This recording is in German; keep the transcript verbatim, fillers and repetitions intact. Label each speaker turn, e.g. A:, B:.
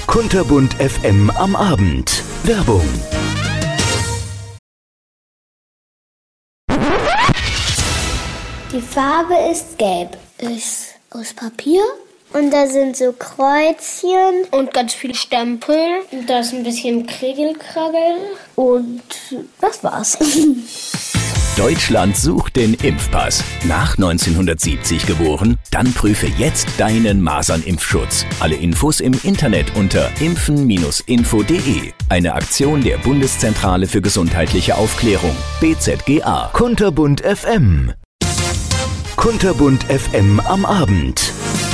A: Kunterbunt F M am Abend. Werbung.
B: Die Farbe ist gelb. Ist aus Papier. Und da sind so Kreuzchen.
C: Und ganz viele Stempel. Und da ist ein bisschen Kriegelkraggel.
B: Und das war's.
A: Deutschland sucht den Impfpass. Nach neunzehnhundertsiebzig geboren? Dann prüfe jetzt deinen Masernimpfschutz. Alle Infos im Internet unter impfen Bindestrich info punkt de. Eine Aktion der Bundeszentrale für gesundheitliche Aufklärung. B Z G A. Kunterbunt F M. Kunterbunt F M am Abend.